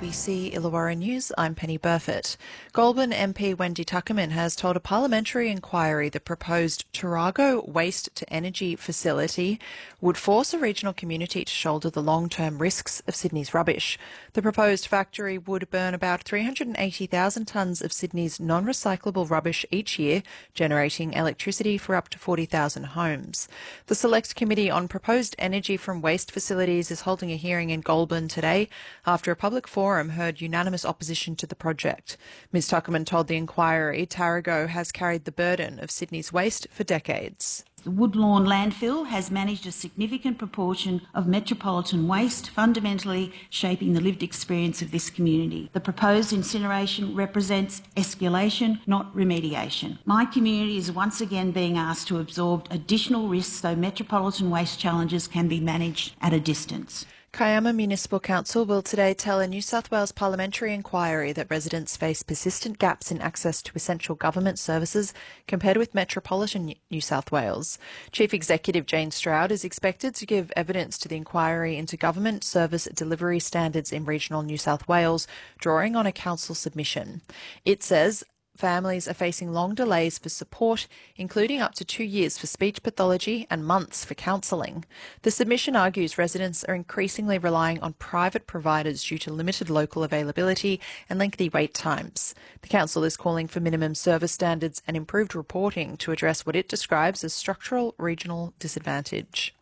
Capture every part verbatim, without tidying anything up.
B C Illawarra News, I'm Penny Burford. Goulburn M P Wendy Tuckerman has told a parliamentary inquiry the proposed Tarago waste-to-energy facility would force a regional community to shoulder the long-term risks of Sydney's rubbish. The proposed factory would burn about three hundred eighty thousand tonnes of Sydney's non-recyclable rubbish each year, generating electricity for up to forty thousand homes. The Select Committee on Proposed Energy from Waste Facilities is holding a hearing in Goulburn today after a public forum heard unanimous opposition to the project. Ms Tuckerman told the inquiry Tarago has carried the burden of Sydney's waste for decades. The Woodlawn landfill has managed a significant proportion of metropolitan waste, fundamentally shaping the lived experience of this community. The proposed incineration represents escalation, not remediation. My community is once again being asked to absorb additional risks so metropolitan waste challenges can be managed at a distance. Kiama Municipal Council will today tell a New South Wales parliamentary inquiry that residents face persistent gaps in access to essential government services compared with metropolitan New South Wales. Chief Executive Jane Stroud is expected to give evidence to the inquiry into government service delivery standards in regional New South Wales, drawing on a council submission. It says families are facing long delays for support, including up to two years for speech pathology and months for counselling. The submission argues residents are increasingly relying on private providers due to limited local availability and lengthy wait times. The council is calling for minimum service standards and improved reporting to address what it describes as structural regional disadvantage.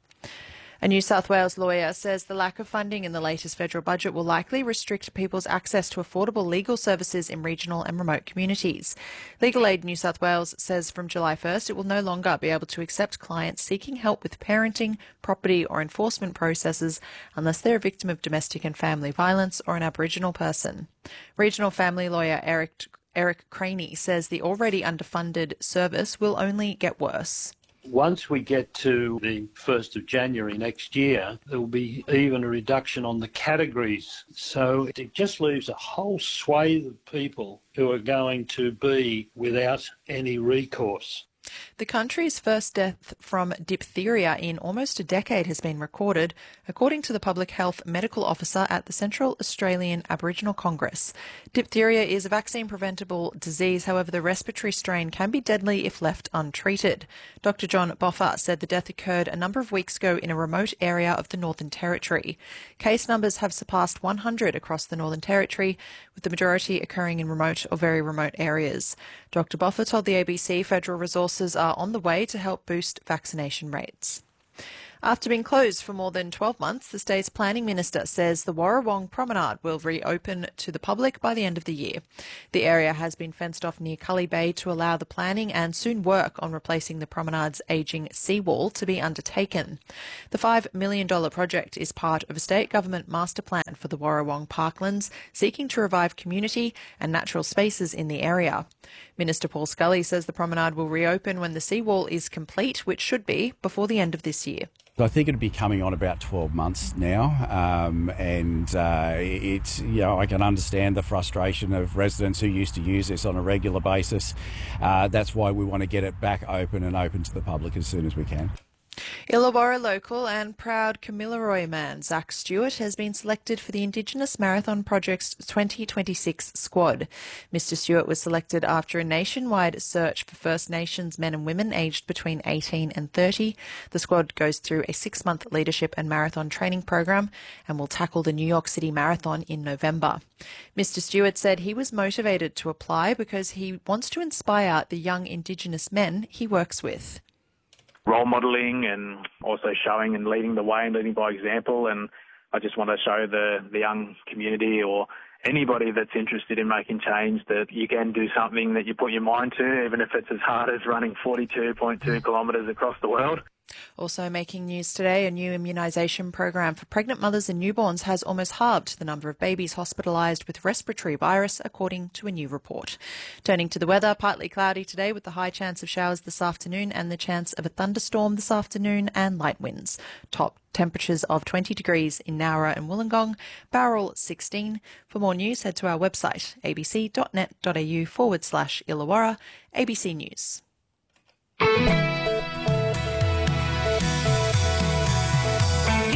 A New South Wales lawyer says the lack of funding in the latest federal budget will likely restrict people's access to affordable legal services in regional and remote communities. Legal Aid New South Wales says from July first it will no longer be able to accept clients seeking help with parenting, property or enforcement processes unless they're a victim of domestic and family violence or an Aboriginal person. Regional family lawyer Eric, Eric Craney says the already underfunded service will only get worse. Once we get to the first of January next year, there will be even a reduction on the categories. So it just leaves a whole swathe of people who are going to be without any recourse. The country's first death from diphtheria in almost a decade has been recorded, according to the Public Health Medical Officer at the Central Australian Aboriginal Congress. Diphtheria is a vaccine-preventable disease, however the respiratory strain can be deadly if left untreated. Doctor John Boffa said the death occurred a number of weeks ago in a remote area of the Northern Territory. Case numbers have surpassed one hundred across the Northern Territory, with the majority occurring in remote or very remote areas. Doctor Boffa told the A B C federal resources are on the way to help boost vaccination rates. After being closed for more than twelve months, the state's planning minister says the Warrawong Promenade will reopen to the public by the end of the year. The area has been fenced off near Cully Bay to allow the planning and soon work on replacing the promenade's ageing seawall to be undertaken. The five million dollars project is part of a state government master plan for the Warrawong Parklands, seeking to revive community and natural spaces in the area. Minister Paul Scully says the promenade will reopen when the seawall is complete, which should be before the end of this year. I think it'll be coming on about twelve months now, um, and uh, it's, you know, I can understand the frustration of residents who used to use this on a regular basis. Uh, that's why we want to get it back open and open to the public as soon as we can. Illawarra local and proud Kamilaroi man Zach Stewart has been selected for the Indigenous Marathon Project's twenty twenty-six squad. Mister Stewart was selected after a nationwide search for First Nations men and women aged between eighteen and thirty. The squad goes through a six-month leadership and marathon training program and will tackle the New York City Marathon in November. Mister Stewart said he was motivated to apply because he wants to inspire the young Indigenous men he works with. Role modelling and also showing and leading the way and leading by example. And I just want to show the, the young community or anybody that's interested in making change that you can do something that you put your mind to, even if it's as hard as running forty-two point two kilometres across the world. Also making news today, a new immunisation program for pregnant mothers and newborns has almost halved the number of babies hospitalised with respiratory virus, according to a new report. Turning to the weather, partly cloudy today with the high chance of showers this afternoon and the chance of a thunderstorm this afternoon and light winds. Top temperatures of twenty degrees in Nowra and Wollongong, Bowral sixteen. For more news, head to our website, abc.net.au forward slash Illawarra, A B C News. Is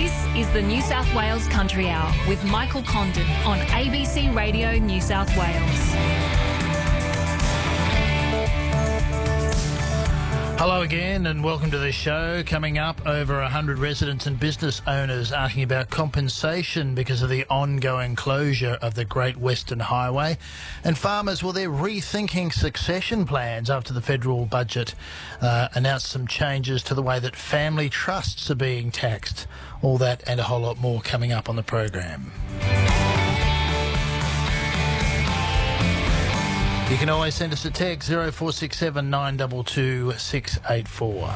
is the New South Wales Country Hour with Michael Condon on A B C Radio New South Wales. Hello again and welcome to the show. Coming up, over one hundred residents and business owners asking about compensation because of the ongoing closure of the Great Western Highway. And farmers, well, they're rethinking succession plans after the federal budget uh, announced some changes to the way that family trusts are being taxed. All that and a whole lot more coming up on the program. You can always send us a text, zero four six seven nine two two six eight four.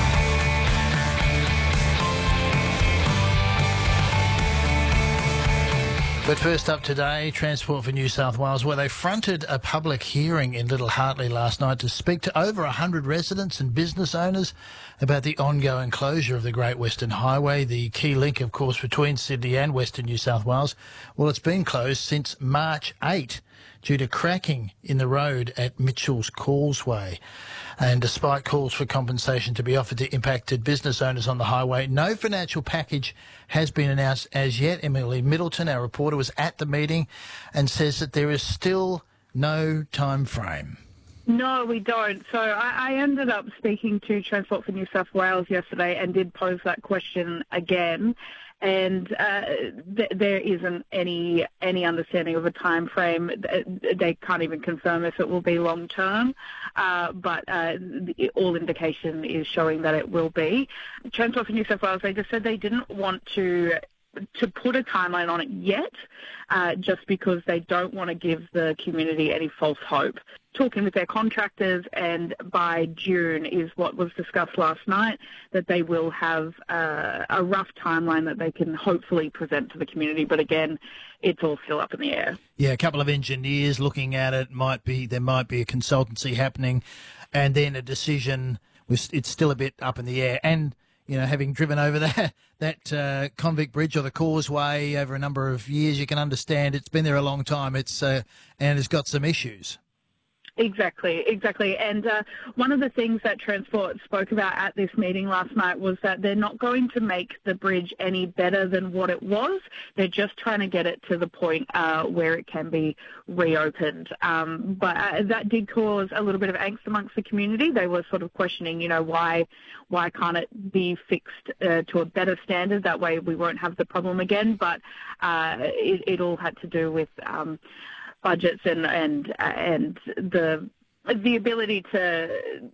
But first up today, Transport for New South Wales, where they fronted a public hearing in Little Hartley last night to speak to over one hundred residents and business owners about the ongoing closure of the Great Western Highway, the key link, of course, between Sydney and Western New South Wales. Well, it's been closed since March eighth due to cracking in the road at Mitchell's Causeway. And despite calls for compensation to be offered to impacted business owners on the highway, no financial package has been announced as yet. Emily Middleton, our reporter, was at the meeting and says that there is still no time frame. No, we don't. So I, I ended up speaking to Transport for New South Wales yesterday and did pose that question again. And uh, th- there isn't any any understanding of a time frame. They can't even confirm if it will be long term, uh, but uh, the, all indication is showing that it will be. Transport for New South Wales, they just said they didn't want to to put a timeline on it yet, uh, just because they don't want to give the community any false hope. Talking with their contractors, and by June is what was discussed last night, that they will have uh, a rough timeline that they can hopefully present to the community. But again, it's all still up in the air. Yeah, a couple of engineers looking at it. Might be there might be a consultancy happening, and then a decision. It's still a bit up in the air. And you know, having driven over that that uh, Convict Bridge or the Causeway over a number of years, you can understand it's been there a long time. It's uh, and it's got some issues. Exactly, exactly. And uh, one of the things that Transport spoke about at this meeting last night was that they're not going to make the bridge any better than what it was. They're just trying to get it to the point uh, where it can be reopened. Um, but uh, that did cause a little bit of angst amongst the community. They were sort of questioning, you know, why why can't it be fixed uh, to a better standard? That way we won't have the problem again. But uh, it, it all had to do with Um, budgets and and and the the ability to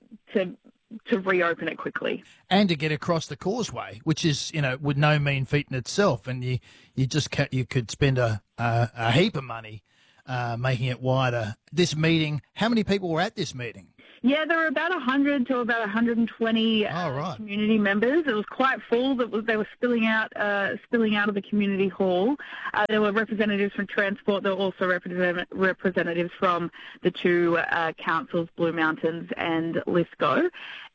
to to reopen it quickly and to get across the causeway, which is you know with no mean feat in itself, and you you just ca- you could spend a a, a heap of money uh, making it wider. This meeting, how many people were at this meeting? Yeah, there were about one hundred to about one hundred twenty uh, oh, right. community members. It was quite full. That was, they were spilling out, uh, spilling out of the community hall. Uh, there were representatives from Transport. There were also represent- representatives from the two uh, councils, Blue Mountains and Lithgow.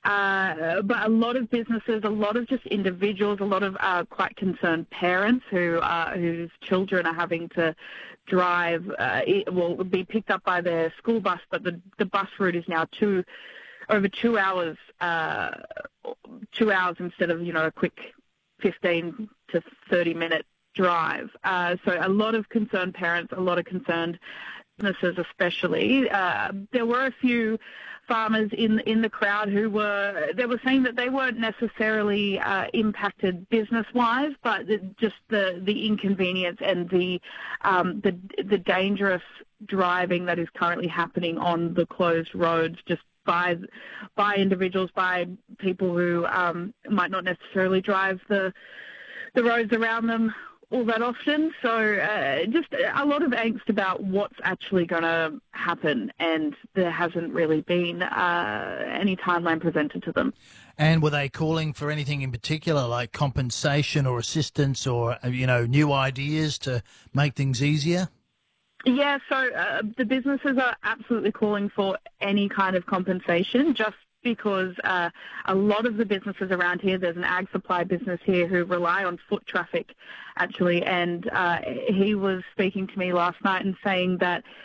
Uh, but a lot of businesses, a lot of just individuals, a lot of uh, quite concerned parents who uh, whose children are having to drive, uh, it will be picked up by their school bus, but the, the bus route is now two, over two hours, uh, two hours instead of, you know, a quick fifteen to thirty minute drive. Uh, so a lot of concerned parents, a lot of concerned businesses especially. Uh, there were a few farmers in in the crowd who were they were saying that they weren't necessarily uh, impacted business wise, but the, just the the inconvenience and the um, the the dangerous driving that is currently happening on the closed roads, just by by individuals, by people who um, might not necessarily drive the the roads around them all that often. So uh, just a lot of angst about what's actually going to happen, and there hasn't really been uh, any timeline presented to them. And were they calling for anything in particular, like compensation or assistance or, you know, new ideas to make things easier? Yeah, so uh, the businesses are absolutely calling for any kind of compensation, just because uh, a lot of the businesses around here, there's an ag supply business here who rely on foot traffic, actually, and uh, he was speaking to me last night and saying that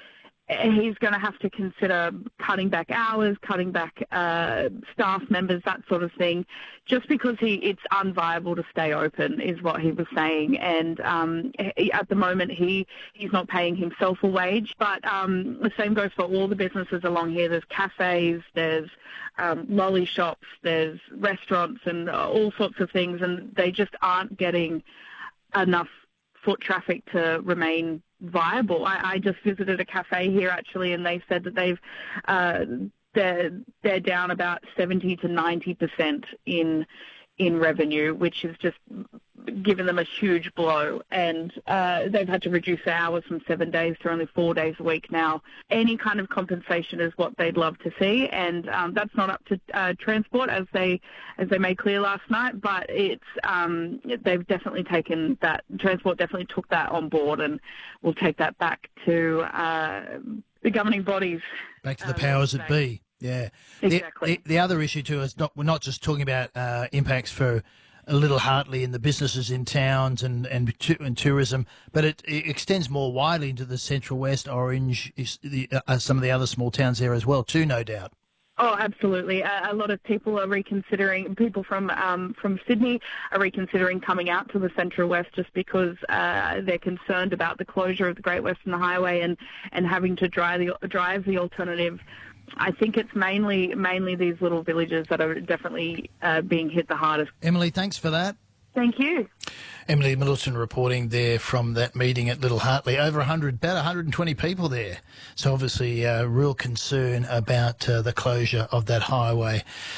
he's going to have to consider cutting back hours, cutting back uh, staff members, that sort of thing, just because he it's unviable to stay open, is what he was saying. And um, he, at the moment, he he's not paying himself a wage. But um, the same goes for all the businesses along here. There's cafes, there's um, lolly shops, there's restaurants, and all sorts of things, and they just aren't getting enough foot traffic to remain viable. I, I just visited a cafe here actually, and they said that they've uh, they're they're down about seventy to ninety percent in in revenue, which has just given them a huge blow. And uh, they've had to reduce their hours from seven days to only four days a week now. Any kind of compensation is what they'd love to see, and um, that's not up to uh, Transport, as they as they made clear last night. But it's um, they've definitely taken that. Transport definitely took that on board, and will take that back to uh, the governing bodies. Back to the um, powers that be. Yeah, exactly. The, the, the other issue too is not we're not just talking about uh, impacts for Little Hartley and the businesses in towns and and, and tourism, but it, it extends more widely into the Central West, Orange, is the, uh, some of the other small towns there as well too, no doubt. Oh, absolutely. A, a lot of people are reconsidering, people from um, from Sydney are reconsidering coming out to the Central West just because uh, they're concerned about the closure of the Great Western Highway and, and having to drive the, drive the alternative. I think it's mainly mainly these little villages that are definitely uh, being hit the hardest. Emily, thanks for that. Thank you. Emily Middleton reporting there from that meeting at Little Hartley. Over one hundred, about one hundred twenty people there. So obviously uh, real concern about uh, the closure of that highway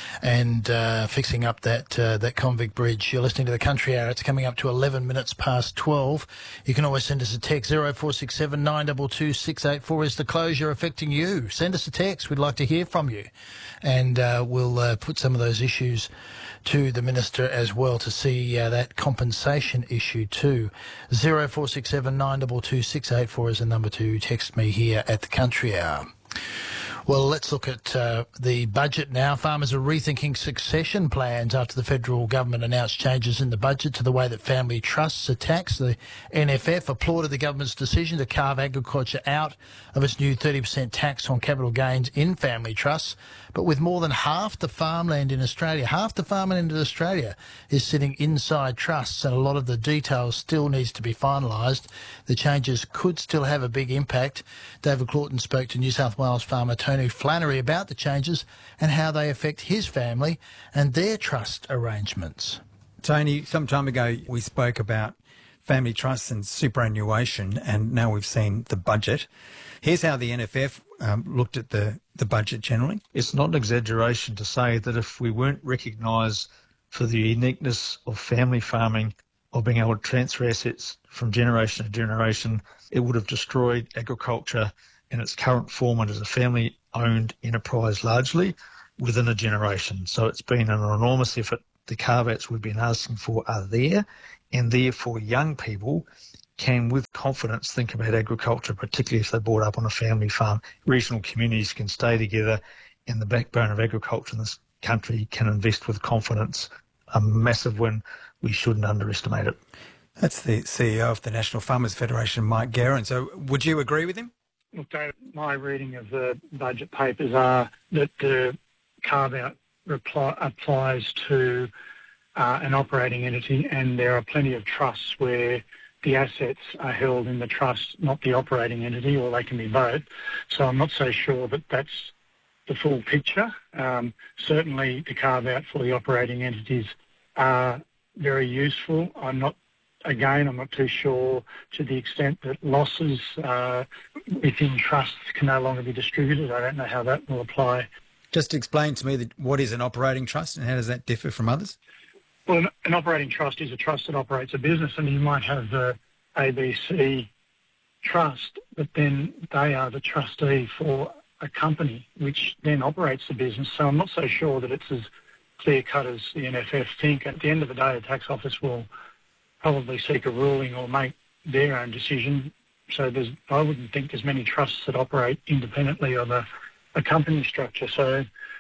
and uh, fixing up that uh, that convict bridge. You're listening to the Country Hour. It's coming up to eleven minutes past twelve. You can always send us a text. zero four six seven nine two two six eight four. Is the closure affecting you? Send us a text. We'd like to hear from you. And uh, we'll uh, put some of those issues to the Minister as well to see uh, that compensation issue too. zero four six seven nine two two six eight four is the number to text me here at the Country Hour. Well, let's look at uh, the budget now. Farmers are rethinking succession plans after the federal government announced changes in the budget to the way that family trusts are taxed. The N F F applauded the government's decision to carve agriculture out of its new thirty percent tax on capital gains in family trusts. But with more than half the farmland in Australia, half the farmland in Australia is sitting inside trusts, and a lot of the details still needs to be finalised. The changes could still have a big impact. David Claughton spoke to New South Wales farmer Tony Flannery about the changes and how they affect his family and their trust arrangements. Tony, some time ago we spoke about family trusts and superannuation, and now we've seen the budget. Here's how the N F F um, looked at the, the budget generally. It's not an exaggeration to say that if we weren't recognised for the uniqueness of family farming, of being able to transfer assets from generation to generation, it would have destroyed agriculture in its current form and as a family-owned enterprise largely within a generation. So it's been an enormous effort. The carve-outs we've been asking for are there, and therefore young people can with confidence think about agriculture, particularly if they're brought up on a family farm. Regional communities can stay together, and the backbone of agriculture in this country can invest with confidence. A massive win. We shouldn't underestimate it. That's the C E O of the National Farmers Federation, Mike Guerin. So would you agree with him? Look, David, my reading of the budget papers are that the carve-out reply, applies to uh, an operating entity, and there are plenty of trusts where the assets are held in the trust, not the operating entity, or they can be both. So I'm not so sure that that's the full picture. Um, certainly the carve-out for the operating entities are very useful. I'm not, again, I'm not too sure to the extent that losses uh, within trusts can no longer be distributed. I don't know how that will apply. Just explain to me that what is an operating trust and how does that differ from others? Well, an, an operating trust is a trust that operates a business, and you might have the A B C trust, but then they are the trustee for a company which then operates the business. So I'm not so sure that it's as clear-cut as the N F F think. At the end of the day, the tax office will probably seek a ruling or make their own decision. So there's, I wouldn't think there's many trusts that operate independently of a, a company structure. So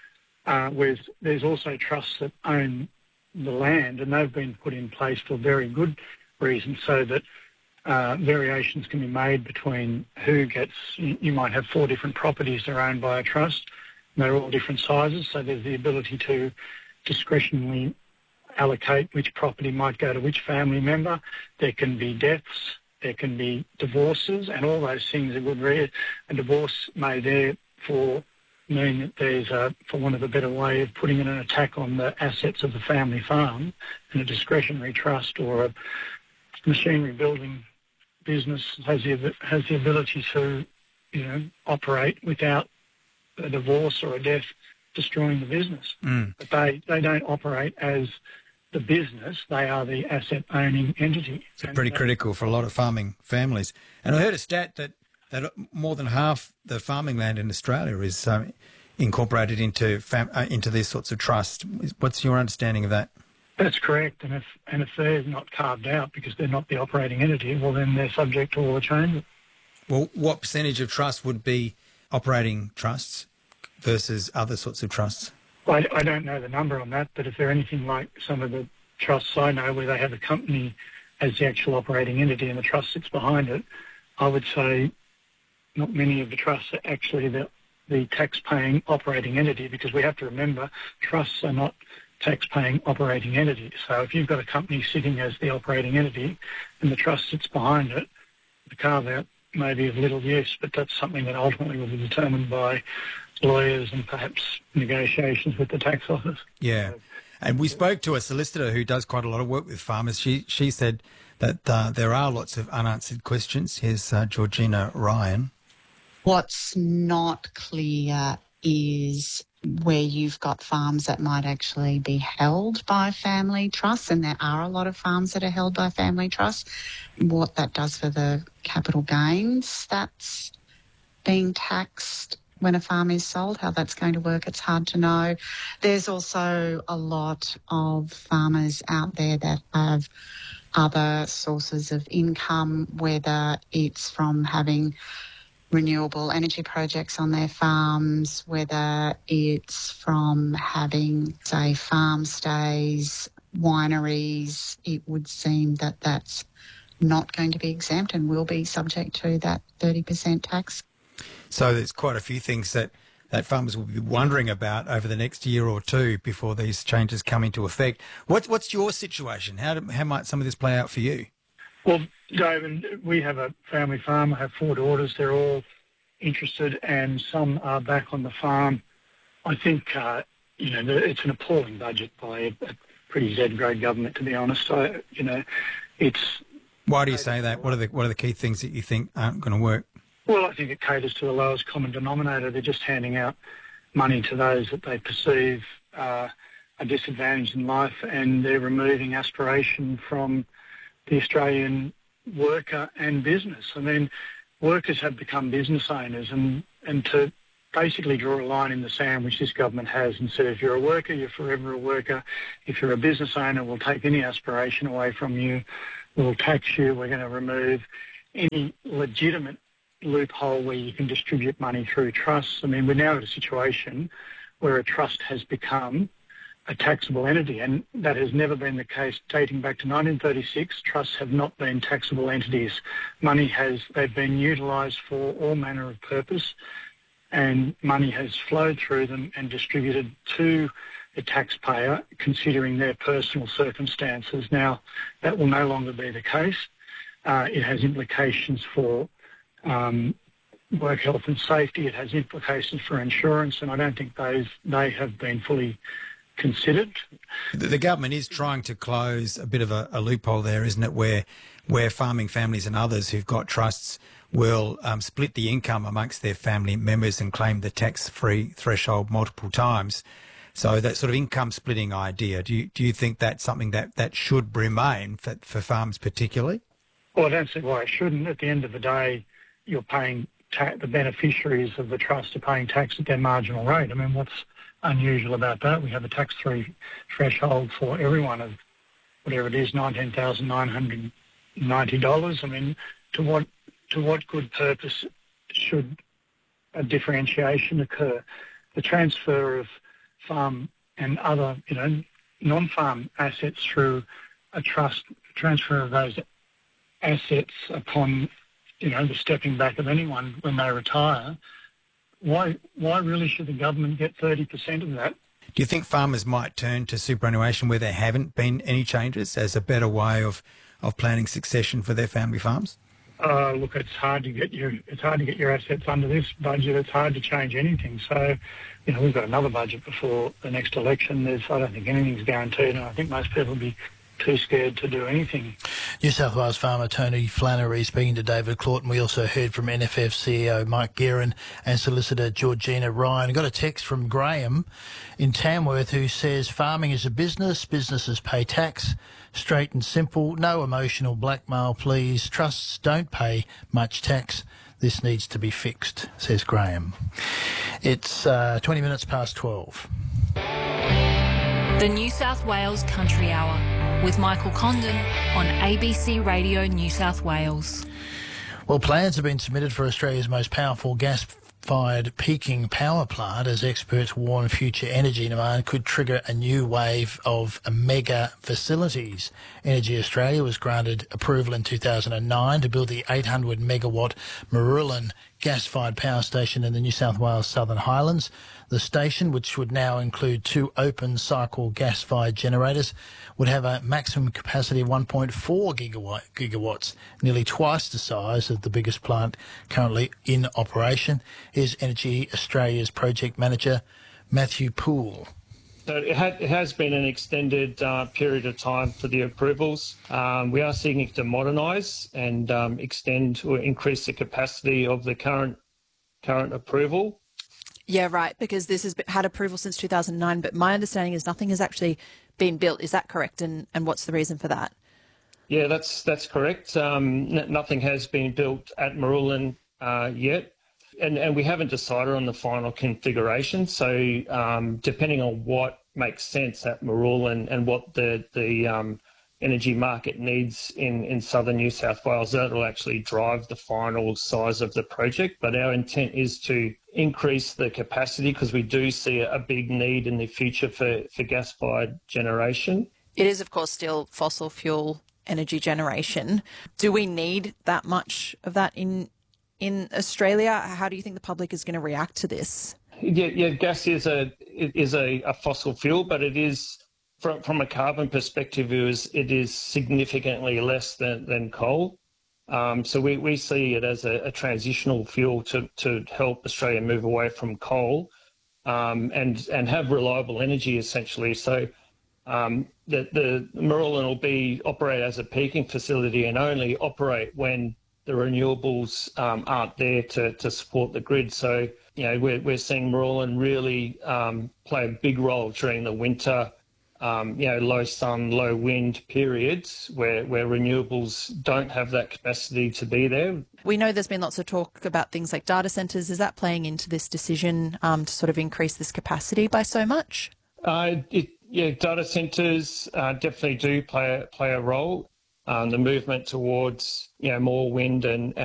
uh, with, there's also trusts that own the land, and they've been put in place for very good reasons, so that uh, variations can be made between who gets, you, you might have four different properties that are owned by a trust, and they're all different sizes, so there's the ability to discretionally allocate which property might go to which family member. There can be deaths, there can be divorces, and all those things are good. Re- a divorce may therefore mean that there's, a, for want of a better way of putting it, an attack on the assets of the family farm, and a discretionary trust or a machinery building business has the, has the ability to, you know, operate without a divorce or a death destroying the business. Mm. But they, they don't operate as the business, they are the asset-owning entity. It's pretty and, critical for a lot of farming families. And I heard a stat that, that more than half the farming land in Australia is um, incorporated into fam- uh, into these sorts of trusts. What's your understanding of that? That's correct. And if and if they're not carved out because they're not the operating entity, well, then they're subject to all the changes. Well, what percentage of trusts would be operating trusts versus other sorts of trusts? I, I don't know the number on that, but if they're anything like some of the trusts I know where they have a company as the actual operating entity and the trust sits behind it, I would say not many of the trusts are actually the, the tax-paying operating entity, because we have to remember trusts are not tax-paying operating entities. So if you've got a company sitting as the operating entity and the trust sits behind it, the carve-out may be of little use, but that's something that ultimately will be determined by lawyers and perhaps negotiations with the tax office. Yeah. And we spoke to a solicitor who does quite a lot of work with farmers. She she said that uh, there are lots of unanswered questions. Here's uh, Georgina Ryan. What's not clear is where you've got farms that might actually be held by family trusts, and there are a lot of farms that are held by family trusts, what that does for the capital gains that's being taxed when a farm is sold, how that's going to work, it's hard to know. There's also a lot of farmers out there that have other sources of income, whether it's from having renewable energy projects on their farms, whether it's from having, say, farm stays, wineries. It would seem that that's not going to be exempt and will be subject to that thirty percent tax. So there's quite a few things that, that farmers will be wondering about over the next year or two before these changes come into effect. What, what's your situation? How, do, how might some of this play out for you? Well, David, we have a family farm. I have four daughters. They're all interested, and some are back on the farm. I think, uh, you know, it's an appalling budget by a, a pretty Z-grade government, to be honest. I, you know, it's... Why do you say that? What are the what are the key things that you think aren't going to work? Well, I think it caters to the lowest common denominator. They're just handing out money to those that they perceive uh, are disadvantaged in life, and they're removing aspiration from the Australian worker and business. I mean, workers have become business owners, and, and to basically draw a line in the sand, which this government has, and said if you're a worker, you're forever a worker. If you're a business owner, we'll take any aspiration away from you. We'll tax you. We're going to remove any legitimate loophole where you can distribute money through trusts. I mean, we're now at a situation where a trust has become a taxable entity, and that has never been the case. Dating back to nineteen thirty-six, trusts have not been taxable entities. Money has, they've been utilised for all manner of purpose, and money has flowed through them and distributed to the taxpayer, considering their personal circumstances. Now, that will no longer be the case. Uh, it has implications for um, work health and safety. It has implications for insurance, and I don't think those they have been fully considered. The, the government is trying to close a bit of a, a loophole there, isn't it, where where farming families and others who've got trusts will um, split the income amongst their family members and claim the tax-free threshold multiple times. So that sort of income splitting idea, do you do you think that's something that, that should remain for, for farms particularly? Well, I don't see why it shouldn't. At the end of the day, you're paying ta- the beneficiaries of the trust are paying tax at their marginal rate. I mean, what's unusual about that? We have a tax-free threshold for everyone of whatever it is, nineteen thousand nine hundred ninety dollars. I mean, to what to what good purpose should a differentiation occur? The transfer of farm and other, you know, non-farm assets through a trust, transfer of those assets upon, you know, the stepping back of anyone when they retire, why why really should the government get thirty percent of that? Do you think farmers might turn to superannuation where there haven't been any changes as a better way of, of planning succession for their family farms? Uh, look, it's hard to get your it's hard to get your assets under this budget. It's hard to change anything. So, you know, we've got another budget before the next election. There's I don't think anything's guaranteed, and I think most people will be too scared to do anything. New South Wales farmer Tony Flannery speaking to David Claughton. We also heard from N F F C E O Mike Guerin and solicitor Georgina Ryan. Got a text from Graham in Tamworth who says farming is a business, businesses pay tax, straight and simple, no emotional blackmail please, trusts don't pay much tax. This needs to be fixed, says Graham. It's uh, twenty minutes past twelve. The New South Wales Country Hour with Michael Condon on A B C Radio New South Wales. Well, plans have been submitted for Australia's most powerful gas-fired peaking power plant as experts warn future energy demand could trigger a new wave of mega facilities. Energy Australia was granted approval in two thousand nine to build the eight hundred megawatt Marulan gas-fired power station in the New South Wales Southern Highlands. The station, which would now include two open-cycle gas-fired generators, would have a maximum capacity of one point four gigawatt, gigawatts, nearly twice the size of the biggest plant currently in operation. Here's Energy Australia's project manager, Matthew Poole. So it, had, it has been an extended uh, period of time for the approvals. Um, we are seeking to modernise and um, extend or increase the capacity of the current current approval. Yeah, right, because this has had approval since two thousand nine, but my understanding is nothing has actually been built. Is that correct? And, and what's the reason for that? Yeah, that's that's correct. Um, n- nothing has been built at Marulan uh, yet. And, and we haven't decided on the final configuration. So um, depending on what makes sense at Marulan and what the, the um, energy market needs in, in southern New South Wales, that will actually drive the final size of the project. But our intent is to increase the capacity because we do see a big need in the future for, for gas-fired generation. It is, of course, still fossil fuel energy generation. Do we need that much of that in in Australia? How do you think the public is going to react to this? Yeah, yeah, gas is a is a, a fossil fuel, but it is from from a carbon perspective, it is it is significantly less than, than coal. Um, so we, we see it as a, a transitional fuel to, to help Australia move away from coal um, and and have reliable energy essentially. So um, the the Marulan will be operate as a peaking facility and only operate when the renewables um, aren't there to, to support the grid. So, you know, we're, we're seeing Marulan really um, play a big role during the winter, um, you know, low sun, low wind periods where, where renewables don't have that capacity to be there. We know there's been lots of talk about things like data centres. Is that playing into this decision um, to sort of increase this capacity by so much? Uh, it, yeah, data centres uh, definitely do play a, play a role. Um, the movement towards, you know, more wind and